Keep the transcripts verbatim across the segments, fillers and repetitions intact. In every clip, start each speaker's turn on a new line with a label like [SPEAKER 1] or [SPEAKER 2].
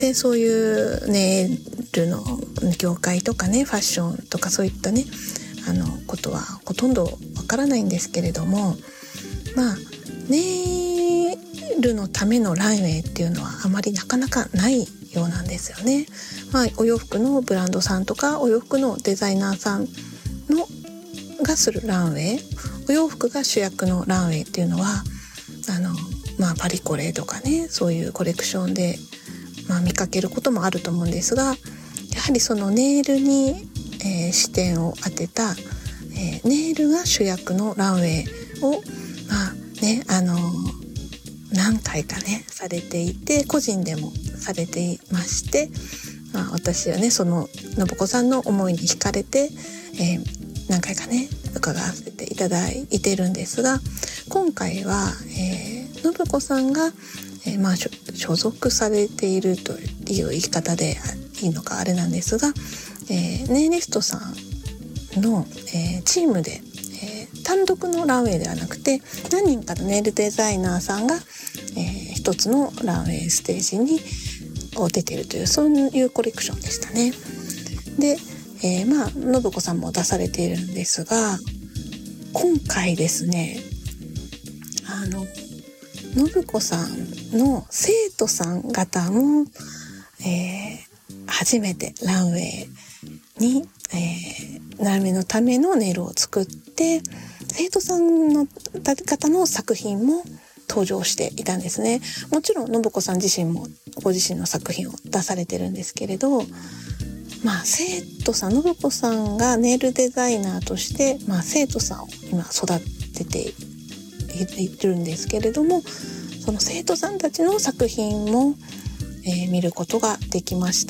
[SPEAKER 1] でそういうネイルの業界とかね、ファッションとかそういったねあのことはほとんどわからないんですけれども、まあネイルのためのランウェイっていうのはあまりなかなかないようなんですよね。まあ、お洋服のブランドさんとかお洋服のデザイナーさんのがするランウェイ、お洋服が主役のランウェイっていうのはあの、まあ、パリコレとかね、そういうコレクションで、まあ、見かけることもあると思うんですが、やはりそのネイルに、えー、視点を当てた、えー、ネイルが主役のランウェイを、まあね、あの何回かねされていて、個人でもされていまして、まあ、私はねその信子さんの思いに惹かれて、えー、何回かね伺わせていただいているんですが、今回は、えー、信子さんが、えーまあ、所属されているという言い方でいいのかあれなんですが、えー、ネイリストさんの、えー、チームで、えー、単独のランウェイではなくて何人かのネイルデザイナーさんが、えー、一つのランウェイステージにを出ているという、そういうコレクションでしたね。で、えー、まあ信子さんも出されているんですが、今回ですね、あの信子さんの生徒さん方も、えー、初めてランウェイに、えー、ランウェイのためのネイルを作って、生徒さんの方の作品も登場していたんですね。もちろん信子さん自身もご自身の作品を出されてるんですけれど、まあ生徒さん、信子さんがネイルデザイナーとして、まあ、生徒さんを今育てているんですけれども、その生徒さんたちの作品も、えー、見ることができました。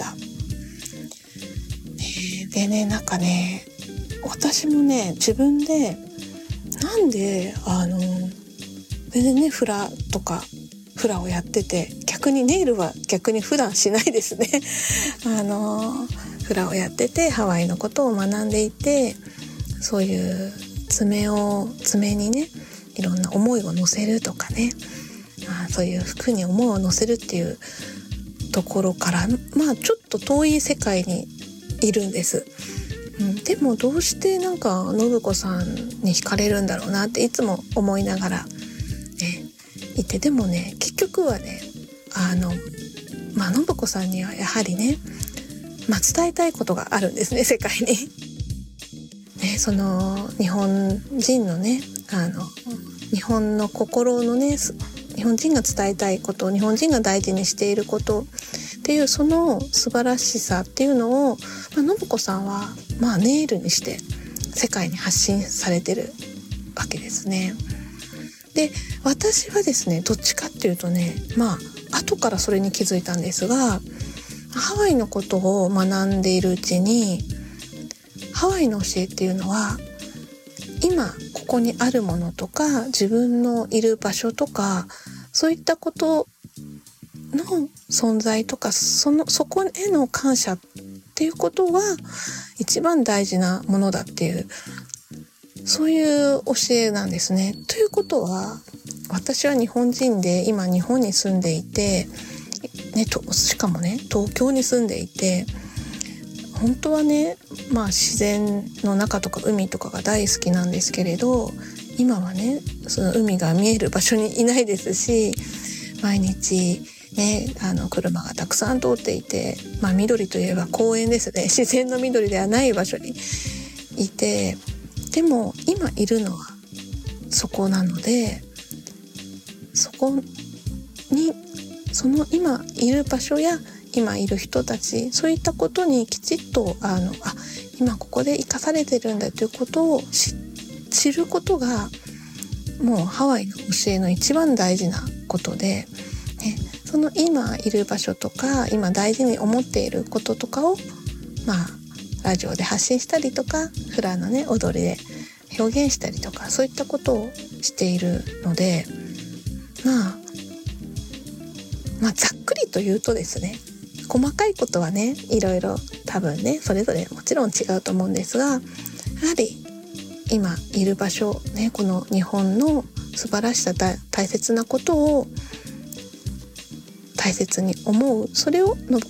[SPEAKER 1] えー、でね、なんかね、私もね自分でなんであの全然ねフラとかフラをやってて、逆にネイルは逆に普段しないですねあのフラをやっててハワイのことを学んでいて、そういう爪を爪にねいろんな思いを乗せるとかね、あそういう服に思いを乗せるっていうところから、まあちょっと遠い世界にいるんです、うん、でもどうしてなんか信子さんに惹かれるんだろうなっていつも思いながら、ね、いて、でもね結局はねあのまあ信子さんにはやはりね、まあ、伝えたいことがあるんですね、世界にね、その日本人のねあの日本の心のね日本人が伝えたいこと、日本人が大事にしていることっていうその素晴らしさっていうのを、まあ、信子さんはまあネイルにして世界に発信されてるわけですね。で、私はですねどっちかっていうとね、まあ後からそれに気づいたんですが、ハワイのことを学んでいるうちに、ハワイの教えっていうのは今ここにあるものとか自分のいる場所とかそういったことの存在とか、そのそこへの感謝っていうことは一番大事なものだっていう、そういう教えなんですね。ということは、私は日本人で今日本に住んでいて、ね、としかもね東京に住んでいて、本当はね、まあ自然の中とか海とかが大好きなんですけれど、今はねその海が見える場所にいないですし、毎日ねあの車がたくさん通っていて、まあ緑といえば公園ですね、自然の緑ではない場所にいて、でも今いるのはそこなので、そこにその今いる場所や今いる人たち、そういったことにきちっとあのあ今ここで生かされてるんだということを知ることがもうハワイの教えの一番大事なことで、ね、その今いる場所とか今大事に思っていることとかをまあラジオで発信したりとか、フラのね踊りで表現したりとか、そういったことをしているので、まあまあざっくりと言うとですね、細かいことはねいろいろ多分ねそれぞれもちろん違うと思うんですが、やはり今いる場所ね、この日本の素晴らしさ、大切なことを大切に思う、それを信